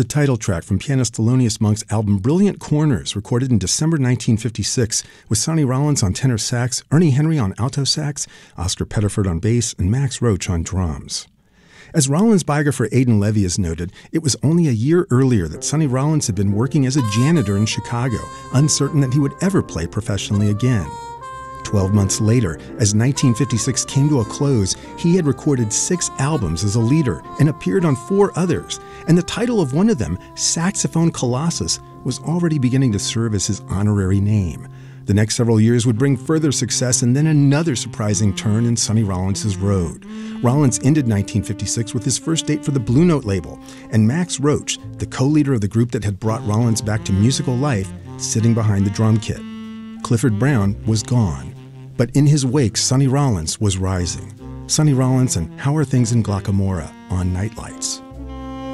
The title track from pianist Thelonious Monk's album Brilliant Corners, recorded in December 1956, with Sonny Rollins on tenor sax, Ernie Henry on alto sax, Oscar Pettiford on bass, and Max Roach on drums. As Rollins biographer Aidan Levy has noted, it was only a year earlier that Sonny Rollins had been working as a janitor in Chicago, uncertain that he would ever play professionally again. 12 months later, as 1956 came to a close, he had recorded 6 albums as a leader and appeared on 4 others, and the title of one of them, Saxophone Colossus, was already beginning to serve as his honorary name. The next several years would bring further success and then another surprising turn in Sonny Rollins' road. Rollins ended 1956 with his first date for the Blue Note label, and Max Roach, the co-leader of the group that had brought Rollins back to musical life, sitting behind the drum kit. Clifford Brown was gone, but in his wake, Sonny Rollins was rising. Sonny Rollins and How Are Things in Glockamora on Nightlights.